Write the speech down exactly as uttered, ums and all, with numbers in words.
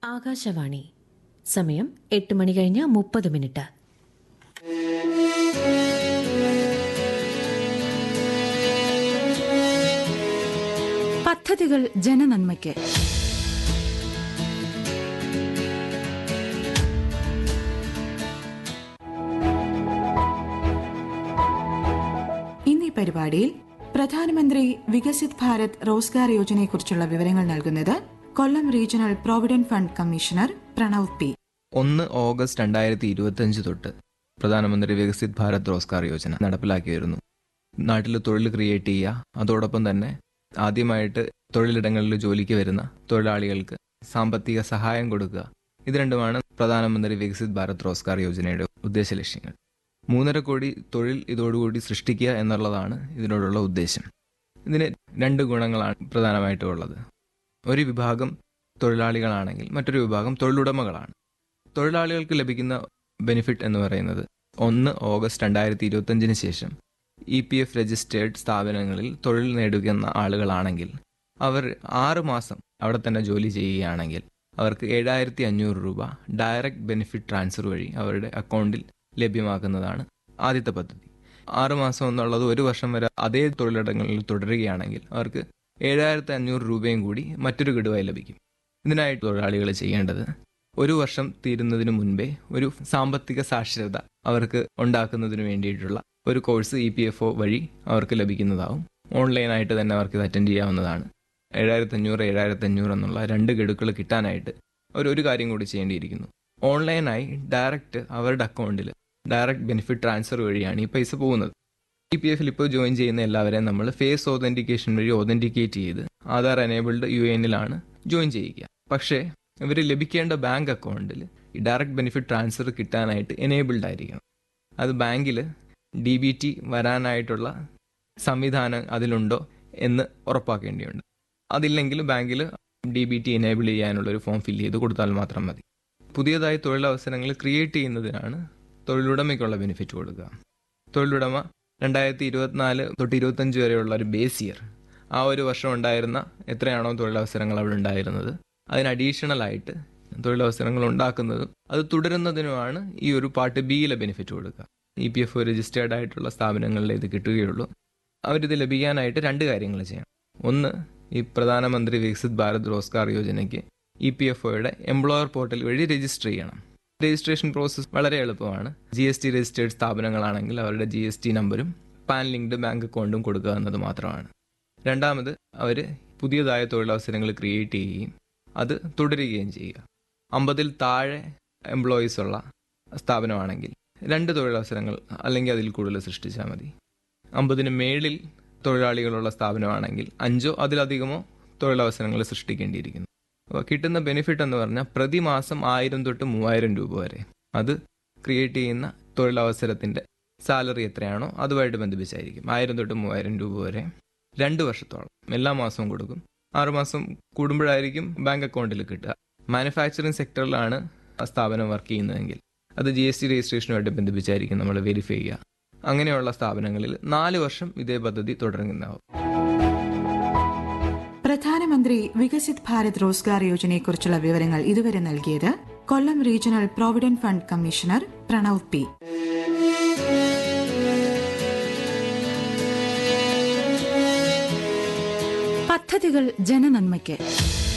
ആകാശവാണി. സമയം എട്ട് മണി കഴിഞ്ഞ് മുപ്പത് മിനിറ്റ്. പദ്ധതികൾ ജനനന്മയ്ക്ക്. ഇന്നീ പരിപാടിയിൽ പ്രധാനമന്ത്രി വികസിത് ഭാരത് റോസ്ഗാർ യോജനയെക്കുറിച്ചുള്ള വിവരങ്ങൾ നൽകുന്നത് കൊല്ലം regional provident fund commissioner Pranav P. ഒന്ന് ഓഗസ്റ്റ് രണ്ടായിരത്തി ഇരുപത്തിയഞ്ച് തൊട്ട് പ്രധാനമന്ത്രി വികസിത് ഭാരത് റോസ്ഗാർ യോജന നടപ്പിലാക്കി വരുന്നു. നാട്ടിൽ തൊഴിൽ ക്രിയേറ്റ് ചെയ്യുക, അതോടൊപ്പം തന്നെ ആദ്യമായിട്ട് തൊഴിലിടങ്ങളിൽ ജോലിക്ക് വരുന്ന തൊഴിലാളികൾക്ക് സാമ്പത്തിക സഹായം കൊടുക്കുക. ഇത് രണ്ടുമാണ് പ്രധാനമന്ത്രി വികസിത് ഭാരത് റോസ്ഗാർ യോജനയുടെ ഉദ്ദേശ ലക്ഷ്യങ്ങൾ. മൂന്നര കോടി തൊഴിൽ ഇതോടുകൂടി സൃഷ്ടിക്കുക എന്നുള്ളതാണ് ഇതിനോടുള്ള ഉദ്ദേശം. ഇതിന് രണ്ട് ഗുണങ്ങളാണ് പ്രധാനമായിട്ടും ഉള്ളത്. ഒരു വിഭാഗം തൊഴിലാളികളാണെങ്കിൽ മറ്റൊരു വിഭാഗം തൊഴിലുടമകളാണ്. തൊഴിലാളികൾക്ക് ലഭിക്കുന്ന ബെനിഫിറ്റ് എന്ന് പറയുന്നത് ഒന്ന് ഓഗസ്റ്റ് രണ്ടായിരത്തി ഇരുപത്തഞ്ചിന് ശേഷം ഇ പി എഫ് രജിസ്റ്റേർഡ് സ്ഥാപനങ്ങളിൽ തൊഴിൽ നേടുന്ന ആളുകളാണെങ്കിൽ അവർ ആറ് മാസം അവിടെ തന്നെ ജോലി ചെയ്യുകയാണെങ്കിൽ അവർക്ക് ഏഴായിരത്തി അഞ്ഞൂറ് രൂപ ഡയറക്റ്റ് ബെനിഫിറ്റ് ട്രാൻസ്ഫർ വഴി അവരുടെ അക്കൗണ്ടിൽ ലഭ്യമാക്കുന്നതാണ് ആദ്യത്തെ പദ്ധതി. ആറുമാസം എന്നുള്ളത് ഒരു വർഷം വരെ അതേ തൊഴിലിടങ്ങളിൽ തുടരുകയാണെങ്കിൽ അവർക്ക് ഏഴായിരത്തി അഞ്ഞൂറ് രൂപയും കൂടി മറ്റൊരു ഗഡുവായി ലഭിക്കും. ഇതിനായിട്ട് തൊഴിലാളികൾ ചെയ്യേണ്ടത് ഒരു വർഷം തീരുന്നതിന് മുൻപേ ഒരു സാമ്പത്തിക സാക്ഷരത അവർക്ക് ഉണ്ടാക്കുന്നതിന് വേണ്ടിയിട്ടുള്ള ഒരു course E P F O വഴി അവർക്ക് ലഭിക്കുന്നതാവും. ഓൺലൈനായിട്ട് തന്നെ അവർക്ക് ഇത് അറ്റൻഡ് ചെയ്യാവുന്നതാണ്. ഏഴായിരത്തി അഞ്ഞൂറ് ഏഴായിരത്തി അഞ്ഞൂറ് എന്നുള്ള രണ്ട് ഗഡുക്കൾ കിട്ടാനായിട്ട് അവർ ഒരു കാര്യം കൂടി ചെയ്യേണ്ടിയിരിക്കുന്നു. ഓൺലൈനായി ഡയറക്റ്റ് അവരുടെ അക്കൗണ്ടിൽ ഡയറക്റ്റ് ബെനിഫിറ്റ് ട്രാൻസ്ഫർ വഴിയാണ് ഈ പൈസ പോകുന്നത്. ഇ പി എഫിൽ ഇപ്പോൾ ജോയിൻ ചെയ്യുന്ന എല്ലാവരെയും നമ്മൾ ഫേസ് ഓതന്റിക്കേഷൻ വഴി ഓതന്റിക്കേറ്റ് ചെയ്ത് ആധാർ എനേബിൾഡ് യു എനിലാണ് ജോയിൻ ചെയ്യിക്കുക. പക്ഷേ ഇവർ ലഭിക്കേണ്ട ബാങ്ക് അക്കൗണ്ടിൽ ഈ ഡയറക്റ്റ് ബെനിഫിറ്റ് ട്രാൻസ്ഫർ കിട്ടാനായിട്ട് എനേബിൾഡ് ആയിരിക്കണം. അത് ബാങ്കിൽ ഡി ബി ടി വരാനായിട്ടുള്ള സംവിധാനം അതിലുണ്ടോ എന്ന് ഉറപ്പാക്കേണ്ടിയുണ്ട്. അതില്ലെങ്കിൽ ബാങ്കിൽ ഡി ബി ടി എനേബിൾ ചെയ്യാനുള്ളൊരു ഫോം ഫില്ല് ചെയ്ത് കൊടുത്താൽ മാത്രം മതി. പുതിയതായി തൊഴിലവസരങ്ങൾ ക്രിയേറ്റ് ചെയ്യുന്നതിനാണ് തൊഴിലുടമയ്ക്കുള്ള ബെനിഫിറ്റ് കൊടുക്കുക. തൊഴിലുടമ രണ്ടായിരത്തി ഇരുപത്തിനാല് തൊട്ട് ഇരുപത്തഞ്ച് വരെയുള്ള ഒരു ബേസ് ഇയർ, ആ ഒരു വർഷം ഉണ്ടായിരുന്ന എത്രയാണോ തൊഴിലവസരങ്ങൾ അവിടെ ഉണ്ടായിരുന്നത് അതിന് അഡീഷണൽ ആയിട്ട് തൊഴിലവസരങ്ങൾ ഉണ്ടാക്കുന്നതും അത് തുടരുന്നതിനുമാണ് ഈ ഒരു പാർട്ട് ബിയിലെ ബെനിഫിറ്റ് കൊടുക്കുക. E P F O registered ആയിട്ടുള്ള സ്ഥാപനങ്ങളിൽ ഇത് കിട്ടുകയുള്ളൂ. അവരിത് ലഭിക്കാനായിട്ട് രണ്ട് കാര്യങ്ങൾ ചെയ്യണം. ഒന്ന്, ഈ പ്രധാനമന്ത്രി Viksit Bharat Rozgar യോജനയ്ക്ക് E P F ഒയുടെ എംപ്ലോയർ പോർട്ടൽ വഴി രജിസ്റ്റർ ചെയ്യണം. രജിസ്ട്രേഷൻ പ്രോസസ്സ് വളരെ എളുപ്പമാണ്. ജി എസ് ടി രജിസ്റ്റേർഡ് സ്ഥാപനങ്ങളാണെങ്കിൽ അവരുടെ ജി എസ് ടി നമ്പരും പാൻ ലിങ്ക്ഡ് ബാങ്ക് അക്കൗണ്ടും കൊടുക്കുക എന്നത് മാത്രമാണ്. രണ്ടാമത്, അവർ പുതിയതായ തൊഴിലവസരങ്ങൾ ക്രിയേറ്റ് ചെയ്യുകയും അത് തുടരുകയും ചെയ്യുക. അമ്പതിൽ താഴെ എംപ്ലോയീസ് ഉള്ള സ്ഥാപനമാണെങ്കിൽ രണ്ട് തൊഴിലവസരങ്ങൾ അല്ലെങ്കിൽ അതിൽ കൂടുതൽ സൃഷ്ടിച്ചാൽ മതി. അമ്പതിന് മേളിൽ തൊഴിലാളികളുള്ള സ്ഥാപനമാണെങ്കിൽ അഞ്ചോ അതിലധികമോ തൊഴിലവസരങ്ങൾ സൃഷ്ടിക്കേണ്ടിയിരിക്കുന്നു. അപ്പോൾ കിട്ടുന്ന ബെനിഫിറ്റ് എന്ന് പറഞ്ഞാൽ പ്രതിമാസം ആയിരം തൊട്ട് മൂവായിരം രൂപ വരെ. അത് ക്രിയേറ്റ് ചെയ്യുന്ന തൊഴിലവസരത്തിൻ്റെ സാലറി എത്രയാണോ അതുമായിട്ട് ബന്ധിപ്പിച്ചായിരിക്കും. ആയിരം തൊട്ട് മൂവായിരം രൂപ വരെ രണ്ട് വർഷത്തോളം എല്ലാ മാസവും കൊടുക്കും. ആറുമാസം കൂടുമ്പോഴായിരിക്കും ബാങ്ക് അക്കൗണ്ടിൽ കിട്ടുക. മാനുഫാക്ചറിങ് സെക്ടറിലാണ് ആ സ്ഥാപനം വർക്ക് ചെയ്യുന്നതെങ്കിൽ അത് ജി എസ് ടി രജിസ്ട്രേഷനുമായിട്ട് ബന്ധിപ്പിച്ചായിരിക്കും നമ്മൾ വെരിഫൈ ചെയ്യുക. അങ്ങനെയുള്ള സ്ഥാപനങ്ങളിൽ നാല് വർഷം ഇതേ പദ്ധതി തുടരുന്നതാവും. പ്രധാനമന്ത്രി വികസിത് ഭാരത് റോസ്ഗാർ യോജനയെക്കുറിച്ചുള്ള വിവരങ്ങൾ ഇതുവരെ നൽകിയത് കൊല്ലം regional provident fund commissioner Pranav P. പദ്ധതികൾ ജനനന്മയ്ക്ക്.